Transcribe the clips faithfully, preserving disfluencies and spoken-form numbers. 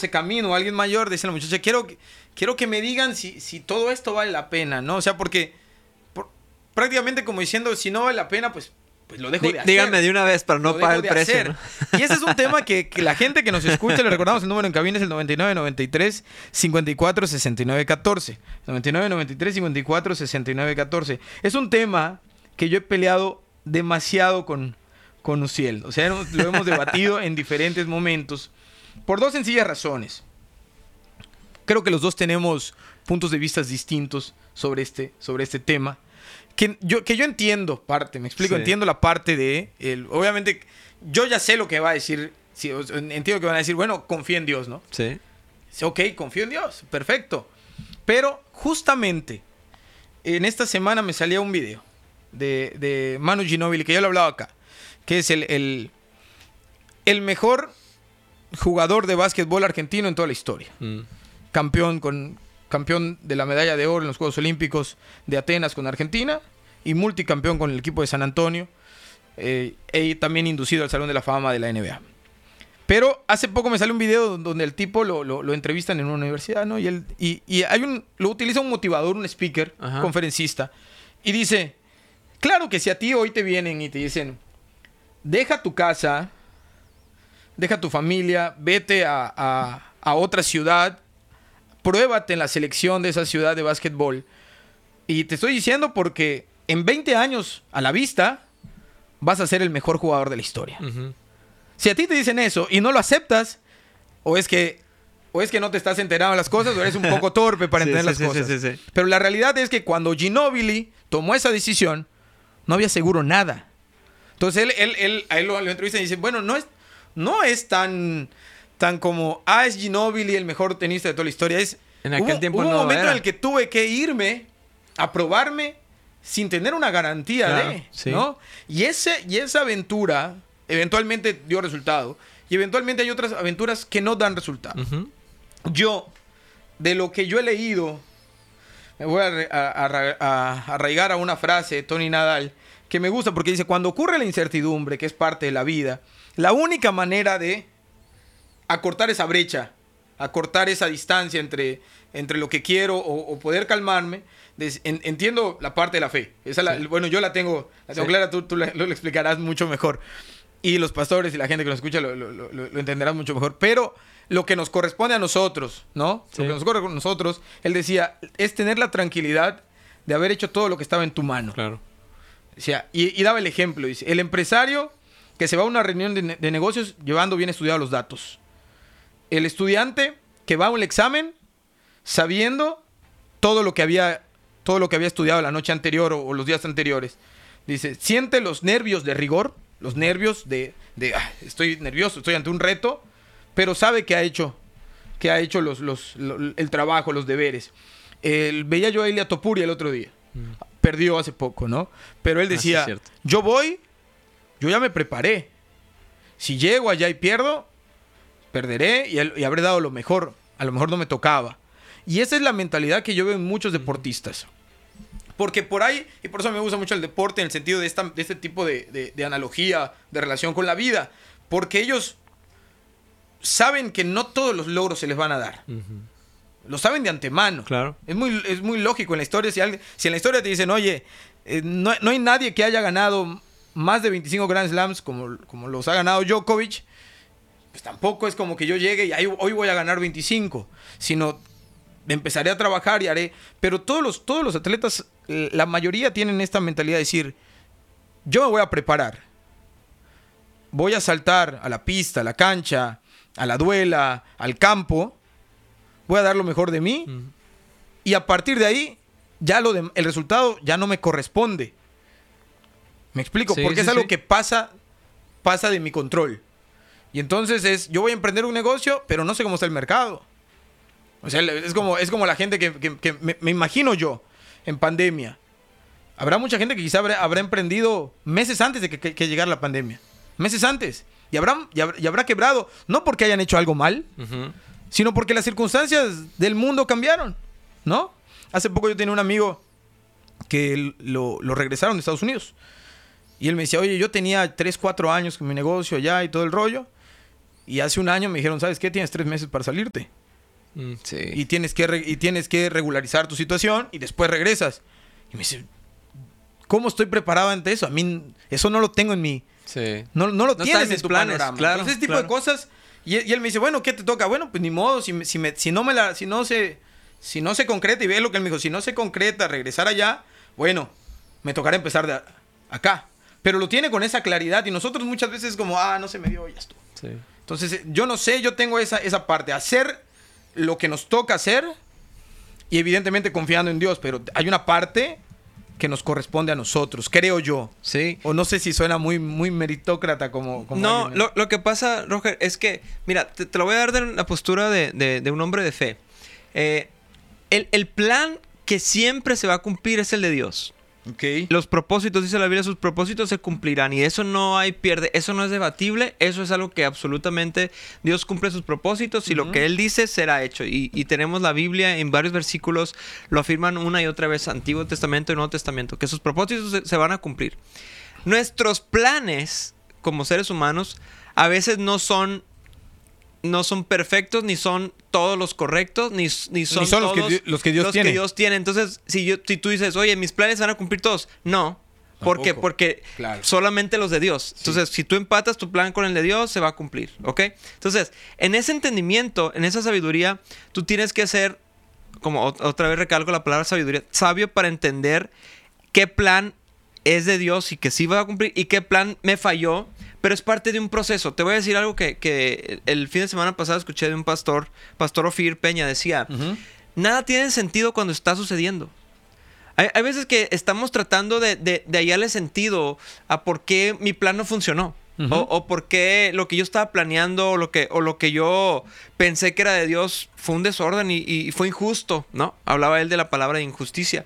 abriéndose camino, alguien mayor, dice la muchacha, quiero, quiero que me digan si, si todo esto vale la pena, ¿no? O sea, porque por, prácticamente como diciendo, si no vale la pena, pues, pues lo dejo D- de hacer. Díganme de una vez para no pagar el precio, hacer, ¿no? Y ese es un tema que, que la gente que nos escucha, le recordamos el número en cabina es el noventa y nueve, noventa y tres, cincuenta y cuatro, sesenta y nueve, catorce. noventa y nueve, noventa y tres, cincuenta y cuatro, sesenta y nueve, catorce. Es un tema que yo he peleado demasiado con, con Uciel. O sea, lo hemos debatido en diferentes momentos por dos sencillas razones. Creo que los dos tenemos puntos de vista distintos sobre este, sobre este tema. Que yo, que yo entiendo parte, me explico, sí. Entiendo la parte de... El, obviamente, yo ya sé lo que va a decir. Sí, entiendo que van a decir, bueno, confía en Dios, ¿no? Sí. Ok, confío en Dios, perfecto. Pero justamente en esta semana me salía un video de, de Manu Ginóbili, que ya lo he hablado acá, que es el, el, el mejor jugador de básquetbol argentino en toda la historia. Mm. Campeón con... campeón de la medalla de oro en los Juegos Olímpicos de Atenas con Argentina y multicampeón con el equipo de San Antonio, eh, y también inducido al Salón de la Fama de la N B A. Pero hace poco me sale un video donde el tipo lo, lo, lo entrevistan en una universidad, ¿no? Y, él, y, y hay un, lo utiliza un motivador, un speaker, Ajá. conferencista, y dice, claro que si a ti hoy te vienen y te dicen, deja tu casa, deja tu familia, vete a, a, a otra ciudad, pruébate en la selección de esa ciudad de básquetbol. Y te estoy diciendo porque en veinte años a la vista vas a ser el mejor jugador de la historia. Uh-huh. Si a ti te dicen eso y no lo aceptas, o es que, o es que no te estás enterando de las cosas, o eres un poco torpe para sí, entender sí, las sí, cosas. Sí, sí, sí. Pero la realidad es que cuando Ginóbili tomó esa decisión, no había seguro nada. Entonces él, él, él, a él lo, lo entrevistan y dice, bueno, no es, no es tan... tan como, ah, es Ginóbili el mejor tenista de toda la historia. Es, en aquel hubo, tiempo hubo no un momento era. en el que tuve que irme a probarme sin tener una garantía claro, de, sí. ¿no? Y, ese, y esa aventura eventualmente dio resultado. Y eventualmente hay otras aventuras que no dan resultado. Uh-huh. Yo, de lo que yo he leído, me voy a, a, a, a arraigar a una frase de Tony Nadal que me gusta porque dice, cuando ocurre la incertidumbre, que es parte de la vida, la única manera de acortar esa brecha, acortar esa distancia entre, entre lo que quiero o, o poder calmarme. Des, en, entiendo la parte de la fe. Esa sí. la, bueno, yo la tengo, la tengo sí. clara, tú, tú lo, lo explicarás mucho mejor. Y los pastores y la gente que nos escucha lo, lo, lo, lo entenderán mucho mejor. Pero lo que nos corresponde a nosotros, ¿no? Sí. Lo que nos corresponde a nosotros, él decía, es tener la tranquilidad de haber hecho todo lo que estaba en tu mano. Claro. Decía, y, y daba el ejemplo, dice, el empresario que se va a una reunión de, de negocios llevando bien estudiados los datos. El estudiante que va a un examen sabiendo todo lo que había, todo lo que había estudiado la noche anterior o, o los días anteriores. Dice, siente los nervios de rigor, los nervios de, de ah, estoy nervioso, estoy ante un reto, pero sabe que ha hecho, que ha hecho los, los, los, el trabajo, los deberes. El, veía yo a Ilia Topuria el otro día. Mm. Perdió hace poco, ¿no? Pero él decía, ah, sí, yo voy, yo ya me preparé. Si llego allá y pierdo, perderé y, el, y habré dado lo mejor. A lo mejor no me tocaba. Y esa es la mentalidad que yo veo en muchos deportistas. Porque por ahí, y por eso me gusta mucho el deporte en el sentido de, esta, de este tipo de, de, de analogía, de relación con la vida. Porque ellos saben que no todos los logros se les van a dar. Uh-huh. Lo saben de antemano. Claro. Es muy, es muy lógico en la historia. Si, alguien, si en la historia te dicen, oye, eh, no, no hay nadie que haya ganado más de veinticinco Grand Slams como, como los ha ganado Djokovic, pues tampoco es como que yo llegue y ahí, hoy voy a ganar veinticinco, sino empezaré a trabajar y haré. Pero todos los, todos los atletas, la mayoría tienen esta mentalidad de decir, yo me voy a preparar. Voy a saltar a la pista, a la cancha, a la duela, al campo. Voy a dar lo mejor de mí. Uh-huh. Y a partir de ahí, ya lo de, el resultado ya no me corresponde. ¿Me explico? Sí, Porque sí, es algo sí. que pasa, pasa de mi control. Y entonces es, yo voy a emprender un negocio, pero no sé cómo está el mercado. O sea, es como, es como la gente que, que, que me, me imagino yo en pandemia. Habrá mucha gente que quizá habrá, habrá emprendido meses antes de que, que, que llegara la pandemia. Meses antes. Y habrá, y habrá, y habrá quebrado. No porque hayan hecho algo mal, uh-huh. sino porque las circunstancias del mundo cambiaron, ¿no? Hace poco yo tenía un amigo que lo, lo regresaron de Estados Unidos. Y él me decía, oye, yo tenía tres, cuatro años con mi negocio allá y todo el rollo. Y hace un año me dijeron, ¿sabes qué? Tienes tres meses para salirte. Mm, sí. Y tienes que, re- y tienes que regularizar tu situación y después regresas. Y me dice, ¿cómo estoy preparado ante eso? A mí eso no lo tengo en mi... Sí. No, no lo No tienes está en en mis tu planes, panorama. claro, Entonces, ese tipo claro. de cosas. Y, y él me dice, bueno, ¿qué te toca? Bueno, pues ni modo, si, me- si, me- si no me la, si no se, si no se concreta, y ve lo que él me dijo, si no se concreta, regresar allá, bueno, me tocará empezar de a- acá. Pero lo tiene con esa claridad y nosotros muchas veces como, ah, no se me dio, ya estuvo. Sí. Entonces, eh, yo no sé, yo tengo esa, esa parte, hacer lo que nos toca hacer y evidentemente confiando en Dios, pero hay una parte que nos corresponde a nosotros, creo yo. Sí. O no sé si suena muy, muy meritócrata como... como No, alguien- lo, lo que pasa, Roger, es que, mira, te, te lo voy a dar de la postura de, de- de un hombre de fe. Eh, el, el plan que siempre se va a cumplir es el de Dios. Ok. Los propósitos, dice la Biblia, sus propósitos se cumplirán y eso no hay pierde, eso no es debatible, eso es algo que absolutamente Dios cumple sus propósitos y Ujú. lo que Él dice será hecho. Y, y tenemos la Biblia en varios versículos, lo afirman una y otra vez, Antiguo Testamento y Nuevo Testamento, que sus propósitos se, se van a cumplir. Nuestros planes como seres humanos a veces no son... no son perfectos, ni son todos los correctos, ni, ni son, Ni son los que todos Di- los que Dios los tiene. que Dios tiene. Entonces, si, yo, si tú dices, oye, mis planes van a cumplir todos, no. ¿Por qué? Tampoco. Porque Claro. solamente los de Dios. Entonces, si tú empatas tu plan con el de Dios, se va a cumplir, ¿ok? Entonces, en ese entendimiento, en esa sabiduría, tú tienes que ser, como ot- otra vez recalco la palabra sabiduría, sabio para entender qué plan es de Dios y que sí va a cumplir y qué plan me falló, pero es parte de un proceso. Te voy a decir algo que, que el fin de semana pasado escuché de un pastor, Pastor Ofir Peña, decía, Ujú. nada tiene sentido cuando está sucediendo. Hay, hay veces que estamos tratando de, de, de hallarle sentido a por qué mi plan no funcionó. Ujú. o, o por qué lo que yo estaba planeando o lo que, o lo que yo pensé que era de Dios fue un desorden y, y fue injusto, ¿no? Hablaba él de la palabra de injusticia.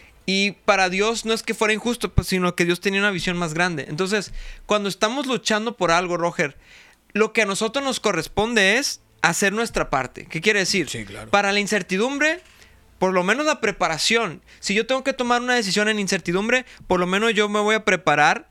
Y para Dios no es que fuera injusto, pues, sino que Dios tenía una visión más grande. Entonces, cuando estamos luchando por algo, Roger, lo que a nosotros nos corresponde es hacer nuestra parte. ¿Qué quiere decir? Sí, claro. Para la incertidumbre, por lo menos la preparación. Si yo tengo que tomar una decisión en incertidumbre, por lo menos yo me voy a preparar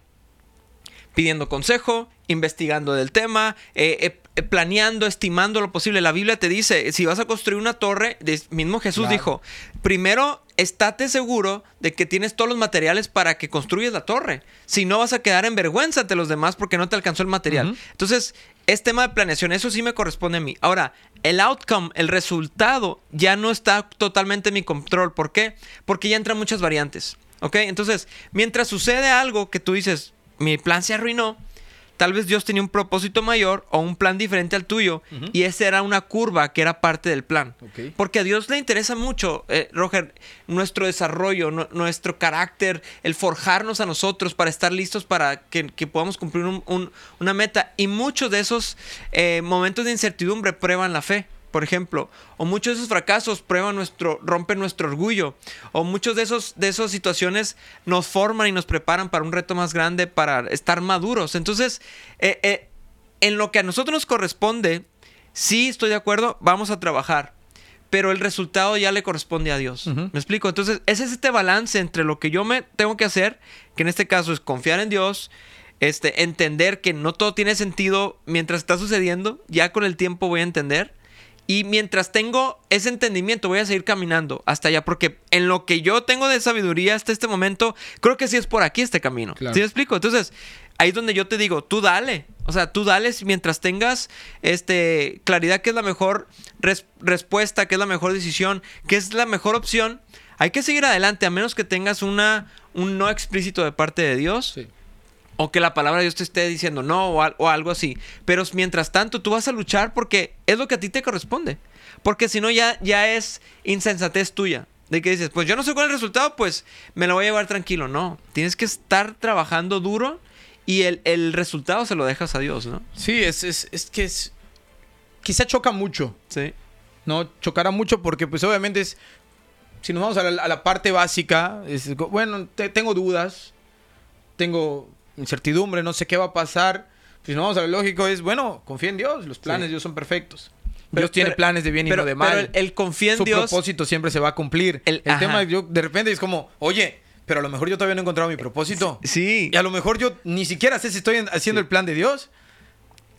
pidiendo consejo, investigando del tema, eh, eh, planeando, estimando lo posible. La Biblia te dice, si vas a construir una torre, de- mismo Jesús Claro. dijo, primero estate seguro de que tienes todos los materiales para que construyas la torre. Si no, vas a quedar en vergüenza ante los demás porque no te alcanzó el material. Ujú. Entonces, es tema de planeación. Eso sí me corresponde a mí. Ahora, el outcome, el resultado, ya no está totalmente en mi control. ¿Por qué? Porque ya entran muchas variantes. ¿Ok? Entonces, mientras sucede algo que tú dices, mi plan se arruinó, tal vez Dios tenía un propósito mayor o un plan diferente al tuyo, Ujú. y esa era una curva que era parte del plan. Ok. Porque a Dios le interesa mucho, eh, Roger, nuestro desarrollo, nu- nuestro carácter, el forjarnos a nosotros para estar listos para que, que podamos cumplir un- un- una meta. Y muchos de esos eh, momentos de incertidumbre prueban la fe, por ejemplo. O muchos de esos fracasos prueban nuestro, rompen nuestro orgullo. O muchos de esos de esas situaciones nos forman y nos preparan para un reto más grande, para estar maduros. Entonces, eh, eh, en lo que a nosotros nos corresponde, sí estoy de acuerdo, vamos a trabajar. Pero el resultado ya le corresponde a Dios. Ujú. ¿Me explico? Entonces, ese es este balance entre lo que yo me tengo que hacer, que en este caso es confiar en Dios, este, entender que no todo tiene sentido mientras está sucediendo, ya con el tiempo voy a entender. Y mientras tengo ese entendimiento, voy a seguir caminando hasta allá. Porque en lo que yo tengo de sabiduría hasta este momento, creo que sí es por aquí este camino. Claro. ¿Sí me explico? Entonces, ahí es donde yo te digo, tú dale. O sea, tú dale mientras tengas este, claridad que es la mejor res- respuesta, que es la mejor decisión, que es la mejor opción. Hay que seguir adelante, a menos que tengas una, un no explícito de parte de Dios. Sí. O que la palabra de Dios te esté diciendo no o, al- o algo así. Pero mientras tanto tú vas a luchar porque es lo que a ti te corresponde. Porque si no ya, ya es insensatez tuya. De que dices, pues yo no sé cuál es el resultado, pues me lo voy a llevar tranquilo. No, tienes que estar trabajando duro y el, el resultado se lo dejas a Dios, ¿no? Sí, es, es, es que es... Quizá choca mucho, Sí. ¿no? Chocará mucho porque pues obviamente es... Si nos vamos a la, a la parte básica, es, bueno, te- tengo dudas, tengo incertidumbre, no sé qué va a pasar. Pues si nos vamos a lo lógico es, bueno, confía en Dios, los planes Sí. de Dios son perfectos. Pero- Dios tiene pero- planes de bien y pero, no de mal. pero el, el confía en Su Dios. propósito siempre se va a cumplir. El- El, ajá. tema, yo de repente es como, oye, pero a lo mejor yo todavía no he encontrado mi propósito. Sí. Y a lo mejor yo ni siquiera sé si estoy en- haciendo Sí. el plan de Dios.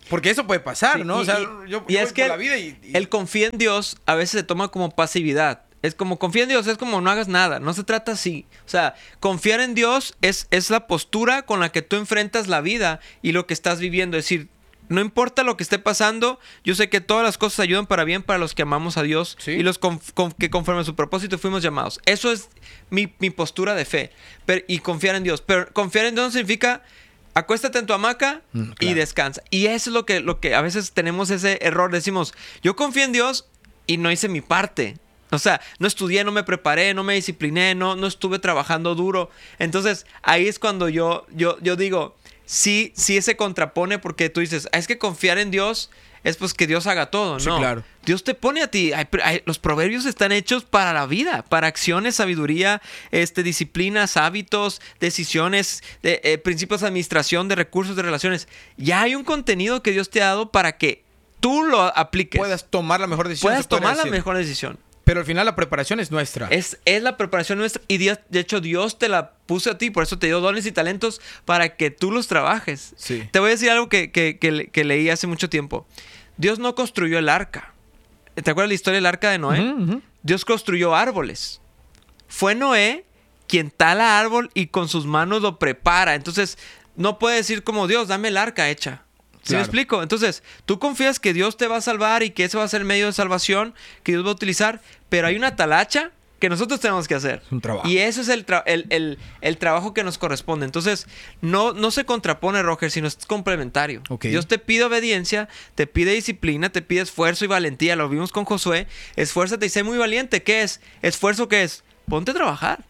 Porque eso puede pasar, Sí, ¿no? y- o sea, y- yo, yo y voy es que por la el- vida y, y- El confía en Dios a veces se toma como pasividad. Es como confía en Dios, es como no hagas nada. No se trata así. O sea, confiar en Dios es, es la postura con la que tú enfrentas la vida y lo que estás viviendo. Es decir, no importa lo que esté pasando, yo sé que todas las cosas ayudan para bien para los que amamos a Dios Sí. y los conf- con- que conforme a su propósito fuimos llamados. Eso es mi, mi postura de fe pero- y confiar en Dios. Pero confiar en Dios no significa acuéstate en tu hamaca Mm, y claro. descansa. Y eso es lo que, lo que a veces tenemos ese error. Decimos, yo confío en Dios y no hice mi parte. O sea, no estudié, no me preparé, no me discipliné, no, no estuve trabajando duro. Entonces, ahí es cuando yo, yo, yo digo, sí, sí se contrapone porque tú dices, "Ah, es que confiar en Dios es pues que Dios haga todo". Sí, No, claro. Dios te pone a ti. Hay- hay- los proverbios están hechos para la vida, para acciones, sabiduría, este, disciplinas, hábitos, decisiones, de, eh, principios de administración, de recursos, de relaciones. Ya hay un contenido que Dios te ha dado para que tú lo apliques. puedas tomar la mejor decisión. puedas se podría tomar la decir. mejor decisión. Pero al final la preparación es nuestra. Es, es la preparación nuestra y Dios- de hecho Dios te la puso a ti, por eso te dio dones y talentos para que tú los trabajes. Sí. Te voy a decir algo que, que- que le- que leí hace mucho tiempo. Dios no construyó el arca. ¿Te acuerdas la historia del arca de Noé? Ujú, ujú. Dios construyó árboles. Fue Noé quien tala árbol y con sus manos lo prepara. Entonces, no puede decir como Dios, dame el arca hecha. ¿Sí me Claro. explico? Entonces, tú confías que Dios te va a salvar y que ese va a ser el medio de salvación que Dios va a utilizar, pero hay una talacha que nosotros tenemos que hacer. Es un trabajo. Y ese es el, tra- el, el- el trabajo que nos corresponde. Entonces, no, no se contrapone, Roger, sino es complementario. Ok. Dios te pide obediencia, te pide disciplina, te pide esfuerzo y valentía. Lo vimos con Josué. Esfuérzate y sé muy valiente. ¿Qué es? ¿Esfuerzo qué es? Ponte a trabajar.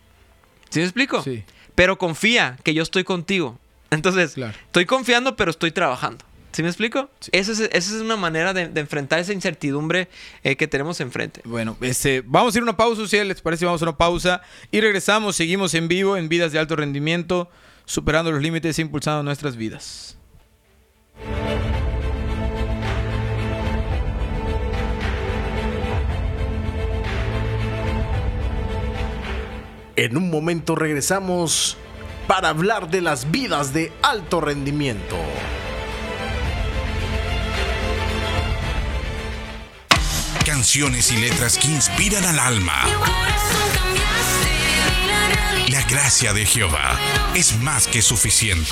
¿Sí me explico? Sí. Pero confía que yo estoy contigo. Entonces, Claro. estoy confiando, pero estoy trabajando. ¿Sí me explico? Esa, es, esa es una manera de, de enfrentar esa incertidumbre eh, que tenemos enfrente. Bueno, este, vamos a ir a una pausa, si les parece, vamos a una pausa y regresamos, seguimos en vivo en Vidas de Alto Rendimiento, superando los límites e impulsando nuestras vidas. En un momento regresamos para hablar de las vidas de alto rendimiento. Canciones y letras que inspiran al alma. La gracia de Jehová es más que suficiente.